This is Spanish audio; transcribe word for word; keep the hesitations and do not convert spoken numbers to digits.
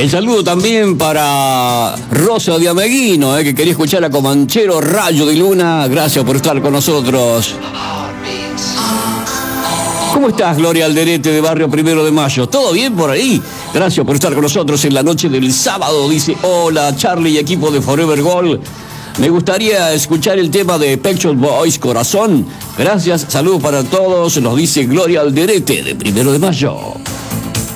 El saludo también para Rosa de Ameguino, eh, que quería escuchar a Comanchero Rayo de Luna. Gracias por estar con nosotros. ¿Cómo estás, Gloria Alderete de Barrio Primero de Mayo? ¿Todo bien por ahí? Gracias por estar con nosotros en la noche del sábado. Dice, hola, Charlie y equipo de Forever Gold. Me gustaría escuchar el tema de Pet Shop Boys, Corazón. Gracias, saludos para todos. Nos dice Gloria Alderete de Primero de Mayo.